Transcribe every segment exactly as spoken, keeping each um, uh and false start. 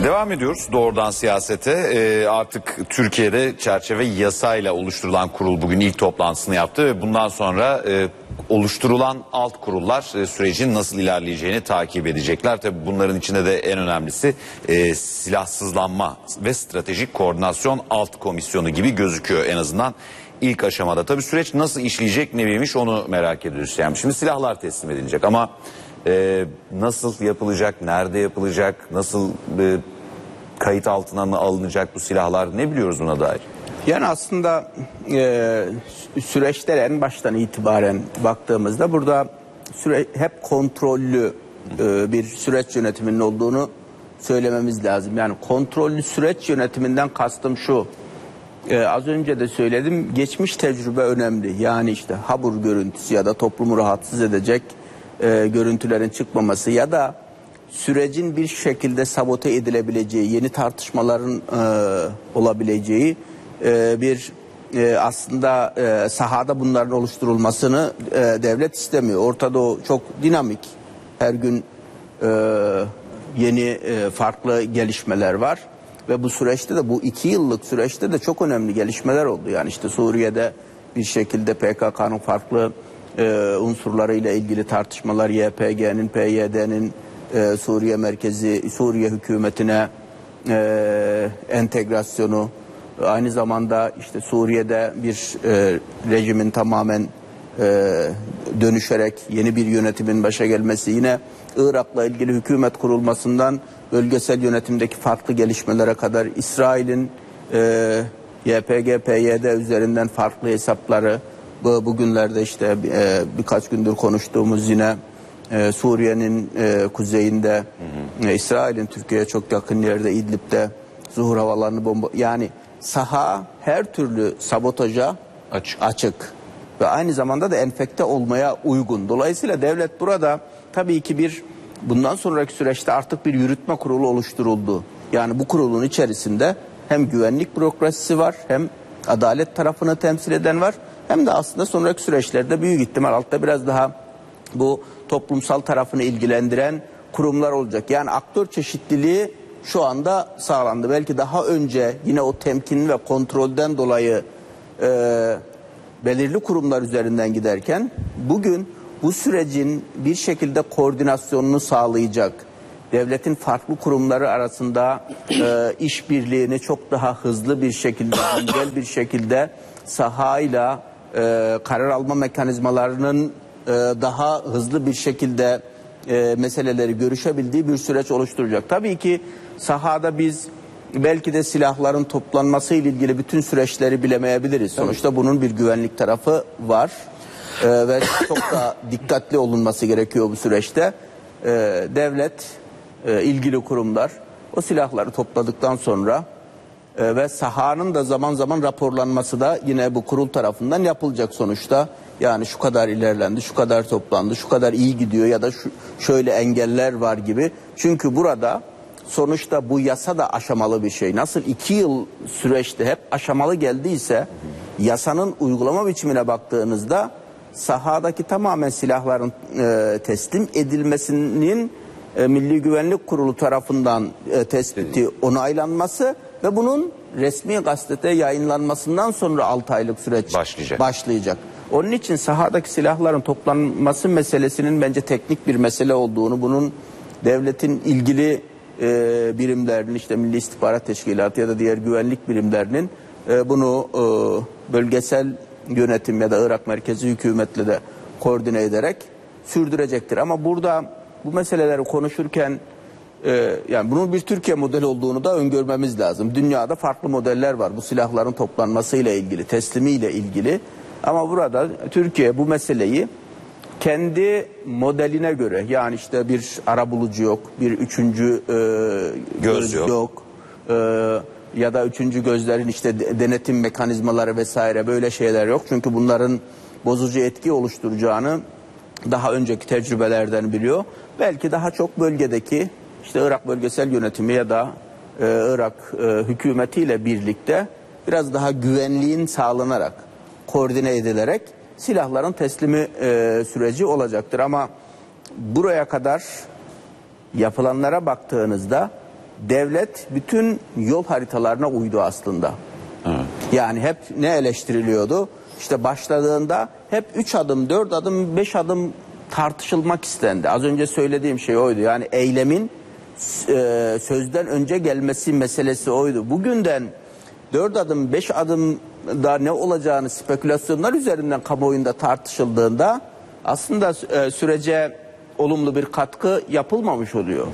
Devam ediyoruz doğrudan siyasete. Ee, artık Türkiye'de çerçeve yasayla oluşturulan kurul bugün ilk toplantısını yaptı ve bundan sonra e, oluşturulan alt kurullar e, sürecin nasıl ilerleyeceğini takip edecekler. Tabii bunların içinde de en önemlisi e, silahsızlanma ve stratejik koordinasyon alt komisyonu gibi gözüküyor en azından ilk aşamada. Tabii süreç nasıl işleyecek, ne bilmiş onu merak ediyoruz. Yani şimdi silahlar teslim edilecek ama e, nasıl yapılacak, nerede yapılacak, nasıl e, kayıt altına mı alınacak bu silahlar, ne biliyoruz buna dair? Yani aslında e, süreçler en baştan itibaren baktığımızda burada süre, hep kontrollü e, bir süreç yönetiminin olduğunu söylememiz lazım. Yani kontrollü süreç yönetiminden kastım şu. E, az önce de söyledim, geçmiş tecrübe önemli. Yani işte habur görüntüsü ya da toplumu rahatsız edecek e, görüntülerin çıkmaması ya da sürecin bir şekilde sabote edilebileceği, yeni tartışmaların e, olabileceği e, bir e, aslında e, sahada bunların oluşturulmasını e, devlet istemiyor. Orta Doğu çok dinamik, her gün e, yeni e, farklı gelişmeler var ve bu süreçte de, bu iki yıllık süreçte de çok önemli gelişmeler oldu. Yani işte Suriye'de bir şekilde P K K'nın farklı e, unsurlarıyla ilgili tartışmalar, Y P G'nin, P Y D'nin Ee, Suriye merkezi, Suriye hükümetine e, entegrasyonu, aynı zamanda işte Suriye'de bir e, rejimin tamamen e, dönüşerek yeni bir yönetimin başa gelmesi, yine Irak'la ilgili hükümet kurulmasından bölgesel yönetimdeki farklı gelişmelere kadar İsrail'in e, Y P G, P Y D üzerinden farklı hesapları, bu bugünlerde işte e, birkaç gündür konuştuğumuz yine Ee, Suriye'nin e, kuzeyinde, hı hı. E, İsrail'in Türkiye'ye çok yakın yerde İdlib'de zuhur havalarını bomba, yani saha her türlü sabotaja açık. açık ve aynı zamanda da enfekte olmaya uygun. Dolayısıyla devlet burada tabii ki bir, bundan sonraki süreçte artık bir yürütme kurulu oluşturuldu. Yani bu kurulun içerisinde hem güvenlik bürokrasisi var, hem adalet tarafını temsil eden var, hem de aslında sonraki süreçlerde büyük ihtimal altta biraz daha bu toplumsal tarafını ilgilendiren kurumlar olacak. Yani aktör çeşitliliği şu anda sağlandı. Belki daha önce yine o temkin ve kontrolden dolayı e, belirli kurumlar üzerinden giderken, bugün bu sürecin bir şekilde koordinasyonunu sağlayacak, devletin farklı kurumları arasında e, işbirliğini çok daha hızlı bir şekilde, güncel bir şekilde sahayla e, karar alma mekanizmalarının daha hızlı bir şekilde e, meseleleri görüşebildiği bir süreç oluşturacak. Tabii ki sahada biz belki de silahların toplanması ile ilgili bütün süreçleri bilemeyebiliriz. Sonuçta bunun bir güvenlik tarafı var e, ve çok da dikkatli olunması gerekiyor bu süreçte. E, devlet, e, ilgili kurumlar o silahları topladıktan sonra e, ve sahanın da zaman zaman raporlanması da yine bu kurul tarafından yapılacak sonuçta. Yani şu kadar ilerlendi, şu kadar toplandı, şu kadar iyi gidiyor ya da şu, şöyle engeller var gibi. Çünkü burada sonuçta bu yasa da aşamalı bir şey. Nasıl iki yıl süreçte hep aşamalı geldiyse, yasanın uygulama biçimine baktığınızda sahadaki tamamen silahların e, teslim edilmesinin e, Milli Güvenlik Kurulu tarafından e, tespiti, onaylanması ve bunun resmi gazetede yayınlanmasından sonra altı aylık süreç başlayacak. başlayacak. Onun için sahadaki silahların toplanması meselesinin bence teknik bir mesele olduğunu, bunun devletin ilgili e, birimlerinin, işte Milli İstihbarat Teşkilatı ya da diğer güvenlik birimlerinin e, bunu e, bölgesel yönetim ya da Irak merkezi hükümetle de koordine ederek sürdürecektir. Ama burada bu meseleleri konuşurken e, yani bunun bir Türkiye modeli olduğunu da öngörmemiz lazım. Dünyada farklı modeller var bu silahların toplanmasıyla ilgili, teslimiyle ilgili. Ama burada Türkiye bu meseleyi kendi modeline göre, yani işte bir arabulucu yok, bir üçüncü e, göz, göz yok, yok e, ya da üçüncü gözlerin işte denetim mekanizmaları vesaire, böyle şeyler yok. Çünkü bunların bozucu etki oluşturacağını daha önceki tecrübelerden biliyor. Belki daha çok bölgedeki işte Irak bölgesel yönetimi ya da e, Irak e, hükümetiyle birlikte biraz daha güvenliğin sağlanarak, koordine edilerek silahların teslimi e, süreci olacaktır. Ama buraya kadar yapılanlara baktığınızda devlet bütün yol haritalarına uydu aslında. Evet. Yani hep ne eleştiriliyordu? İşte başladığında hep üç adım, dört adım, beş adım tartışılmak istendi. Az önce söylediğim şey oydu. Yani eylemin e, sözden önce gelmesi meselesi oydu. Bugünden dört adım, beş adımda ne olacağını spekülasyonlar üzerinden kamuoyunda tartışıldığında aslında e, sürece olumlu bir katkı yapılmamış oluyor.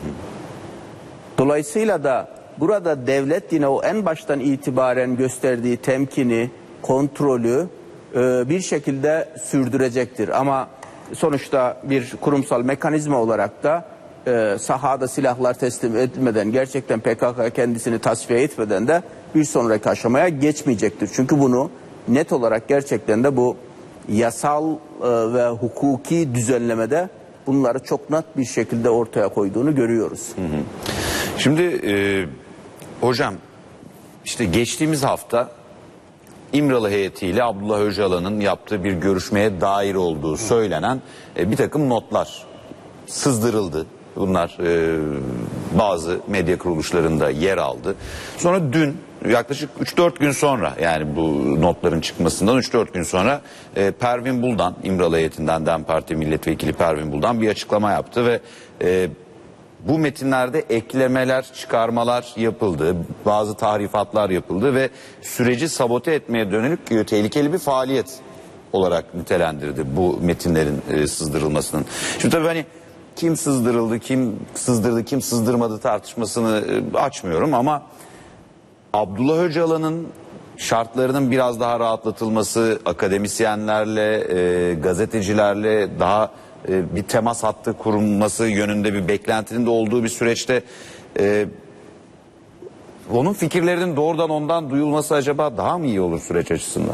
Dolayısıyla da burada devlet yine o en baştan itibaren gösterdiği temkini, kontrolü e, bir şekilde sürdürecektir. Ama sonuçta bir kurumsal mekanizma olarak da e, sahada silahlar teslim etmeden, gerçekten P K K kendisini tasfiye etmeden de bir sonraki aşamaya geçmeyecektir. Çünkü bunu net olarak gerçekten de bu yasal e, ve hukuki düzenlemede bunları çok net bir şekilde ortaya koyduğunu görüyoruz. Hı hı. Şimdi e, hocam işte geçtiğimiz hafta İmralı heyetiyle Abdullah Öcalan'ın yaptığı bir görüşmeye dair olduğu söylenen e, bir takım notlar sızdırıldı. Bunlar e, bazı medya kuruluşlarında yer aldı. Sonra dün yaklaşık üç dört gün sonra, yani bu notların çıkmasından üç dört gün sonra e, Pervin Buldan, İmralı heyetinden DEM Parti milletvekili Pervin Buldan bir açıklama yaptı ve e, bu metinlerde eklemeler, çıkarmalar yapıldı, bazı tahrifatlar yapıldı ve süreci sabote etmeye dönük e, tehlikeli bir faaliyet olarak nitelendirdi bu metinlerin e, sızdırılmasının. Şimdi tabii hani kim sızdırıldı, kim sızdırdı, kim sızdırmadı tartışmasını e, açmıyorum ama Abdullah Öcalan'ın şartlarının biraz daha rahatlatılması, akademisyenlerle, e, gazetecilerle daha e, bir temas hattı kurulması yönünde bir beklentinin de olduğu bir süreçte e, onun fikirlerinin doğrudan ondan duyulması acaba daha mı iyi olur süreç açısından?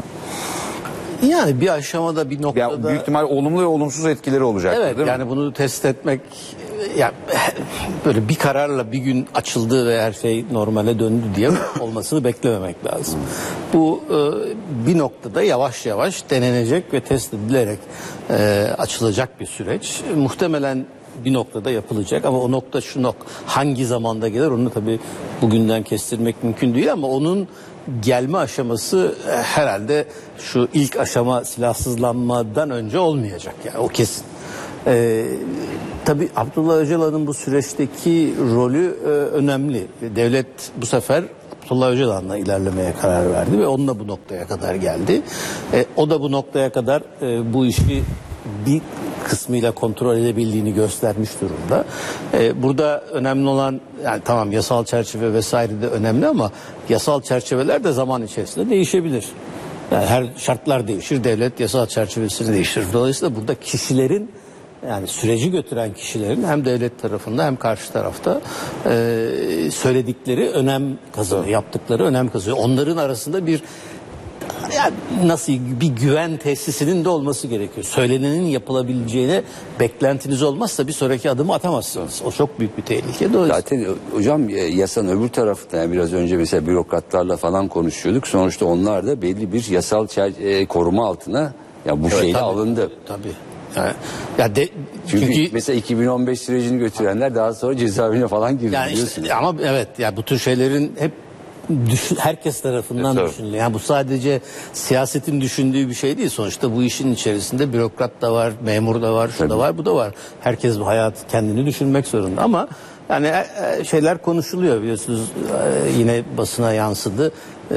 Yani bir aşamada, bir noktada... Ya büyük ihtimal olumlu ve olumsuz etkileri olacaktır, evet, değil yani mi? bunu test etmek, ya böyle bir kararla bir gün açıldı ve her şey normale döndü diye olmasını beklememek lazım. Bu e, bir noktada yavaş yavaş denenecek ve test edilerek e, açılacak bir süreç. Muhtemelen bir noktada yapılacak ama o nokta şu nok hangi zamanda gelir onu tabii bugünden kestirmek mümkün değil ama onun gelme aşaması e, herhalde şu ilk aşama silahsızlanmadan önce olmayacak, yani o kesin. Ee, tabii Abdullah Öcalan'ın bu süreçteki rolü e, önemli. Devlet bu sefer Abdullah Öcalan'la ilerlemeye karar verdi ve onunla bu noktaya kadar geldi. E, o da bu noktaya kadar e, bu işi bir kısmıyla kontrol edebildiğini göstermiş durumda. Ee, burada önemli olan, yani tamam yasal çerçeve vesaire de önemli ama yasal çerçeveler de zaman içerisinde değişebilir. Yani her şartlar değişir, devlet yasal çerçevesini değiştirir. Dolayısıyla burada kişilerin, yani süreci götüren kişilerin hem devlet tarafında hem karşı tarafta e, söyledikleri önem kazanıyor, yaptıkları önem kazanıyor. Onların arasında bir, yani nasıl bir güven tesisinin de olması gerekiyor. Söylenenin yapılabileceğine beklentiniz olmazsa bir sonraki adımı atamazsınız. O çok büyük bir tehlike. Zaten hocam yasanın öbür tarafta, yani biraz önce mesela bürokratlarla falan konuşuyorduk. Sonuçta onlar da belli bir yasal çer- koruma altına ya bu evet, şeyle tabii, alındı. Tabii. Yani, ya de, çünkü, çünkü mesela iki bin on beş sürecini götürenler daha sonra cezaevine falan girdi. yani işte, ama evet ya bu tür şeylerin hep düşün, herkes tarafından evet, düşünülüyor. Yani bu sadece siyasetin düşündüğü bir şey değil. Sonuçta bu işin içerisinde bürokrat da var, memur da var, şu tabii, da var, bu da var. Herkes bu hayatı kendini düşünmek zorunda ama yani şeyler konuşuluyor biliyorsunuz, yine basına yansıdı.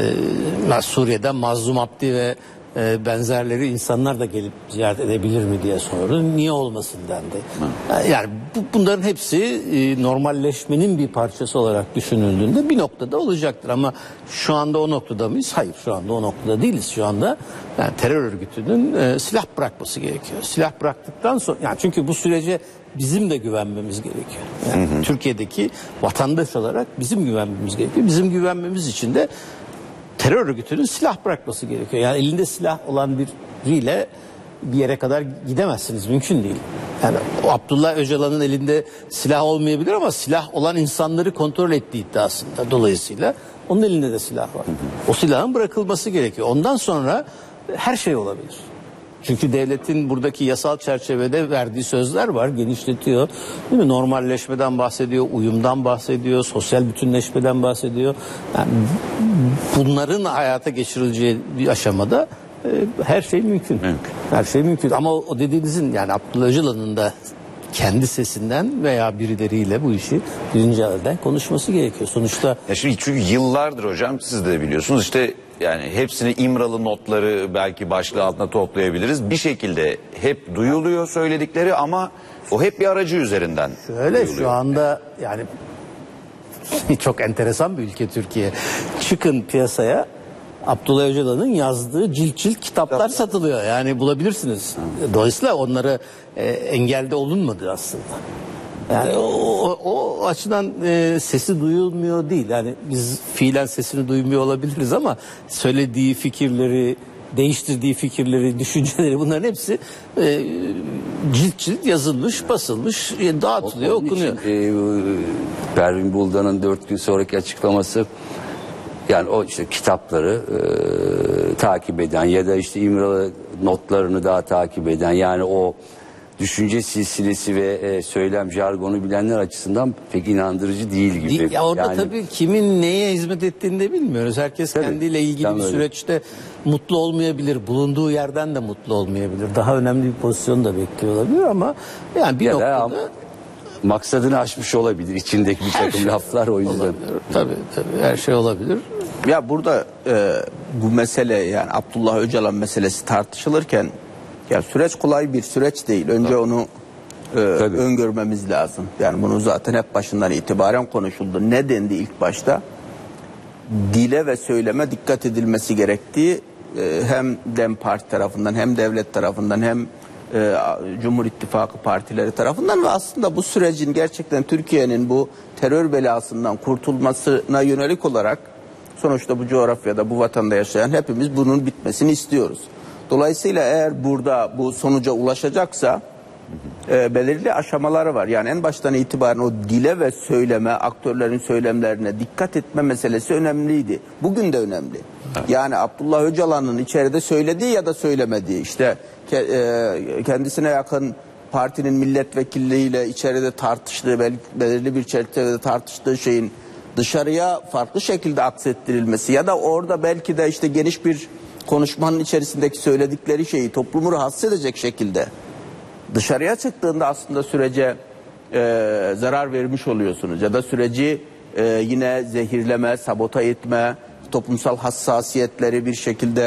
Suriye'den Mazlum Abdi ve e, benzerleri insanlar da gelip ziyaret edebilir mi diye sordu. Niye olmasın dendi. Hı. Yani bu, bunların hepsi e, normalleşmenin bir parçası olarak düşünüldüğünde bir noktada olacaktır. Ama şu anda o noktada mıyız? Hayır, şu anda o noktada değiliz. Şu anda yani terör örgütünün e, silah bırakması gerekiyor. Silah bıraktıktan sonra, yani çünkü bu sürece bizim de güvenmemiz gerekiyor. Yani hı hı. Türkiye'deki vatandaş olarak bizim güvenmemiz gerekiyor. Bizim güvenmemiz için de terör örgütünün silah bırakması gerekiyor. Yani elinde silah olan biriyle bir yere kadar gidemezsiniz. Mümkün değil. Yani Abdullah Öcalan'ın elinde silah olmayabilir ama silah olan insanları kontrol ettiği iddiasında. Dolayısıyla onun elinde de silah var. O silahın bırakılması gerekiyor. Ondan sonra her şey olabilir. Çünkü devletin buradaki yasal çerçevede verdiği sözler var, genişletiyor. Değil mi? Normalleşmeden bahsediyor, uyumdan bahsediyor, sosyal bütünleşmeden bahsediyor. Yani bunların hayata geçirileceği bir aşamada e, her şey mümkün. Mümkün. Her şey mümkün. Ama o, o dediğinizin, yani Abdullah Öcalan'ın da kendi sesinden veya birileriyle bu işi birinci elden konuşması gerekiyor. Sonuçta Ya şimdi çünkü yıllardır hocam siz de biliyorsunuz işte yani hepsini İmralı notları belki başlığı altına toplayabiliriz. Bir şekilde hep duyuluyor söyledikleri ama o hep bir aracı üzerinden öyle duyuluyor. şu anda yani çok enteresan bir ülke Türkiye. Çıkın piyasaya, Abdullah Öcalan'ın yazdığı cilt cilt kitaplar satılıyor. Yani bulabilirsiniz. Dolayısıyla onları e, engelde olunmadı aslında. Yani o, o, o açıdan e, sesi duyulmuyor değil. Yani biz fiilen sesini duymuyor olabiliriz ama söylediği fikirleri, değiştirdiği fikirleri, düşünceleri, bunların hepsi e, cilt cilt yazılmış, basılmış, e, dağıtılıyor, Onun okunuyor. için, e, Pervin Buldan'ın dört gün sonraki açıklaması, yani o işte kitapları e, takip eden ya da işte İmralı notlarını daha takip eden, yani o düşünce silsilesi ve e, söylem jargonu bilenler açısından pek inandırıcı değil gibi. Değil, ya orada yani, tabii kimin neye hizmet ettiğini de bilmiyoruz. Herkes Tabii, kendiyle ilgili tam bir öyle. süreçte mutlu olmayabilir. Bulunduğu yerden de mutlu olmayabilir. Daha önemli bir pozisyon da bekliyor olabilir ama yani bir ya da noktada maksadını aşmış olabilir içindeki bir takım şey laflar, o yüzden. olabilir. Tabii tabii her şey olabilir. Ya burada e, bu mesele, yani Abdullah Öcalan meselesi tartışılırken ya süreç kolay bir süreç değil. Önce onu e, öngörmemiz lazım. Yani bunu zaten hep başından itibaren konuşuldu. Ne dendi ilk başta? Dile ve söyleme dikkat edilmesi gerektiği e, hem DEM Parti tarafından hem devlet tarafından hem e, Cumhur İttifakı partileri tarafından ve aslında bu sürecin gerçekten Türkiye'nin bu terör belasından kurtulmasına yönelik olarak, sonuçta bu coğrafyada, bu vatanda yaşayan hepimiz bunun bitmesini istiyoruz. Dolayısıyla eğer burada bu sonuca ulaşacaksa e, belirli aşamaları var. Yani en baştan itibaren o dile ve söyleme, aktörlerin söylemlerine dikkat etme meselesi önemliydi. Bugün de önemli. Yani Abdullah Öcalan'ın içeride söylediği ya da söylemediği, işte ke, e, kendisine yakın partinin milletvekilleriyle içeride tartıştığı, bel, belirli bir çerçevede tartıştığı şeyin dışarıya farklı şekilde aksettirilmesi ya da orada belki de işte geniş bir konuşmanın içerisindeki söyledikleri şeyi toplumu rahatsız edecek şekilde dışarıya çıktığında aslında sürece e, zarar vermiş oluyorsunuz ya da süreci e, yine zehirleme, sabote etme, toplumsal hassasiyetleri bir şekilde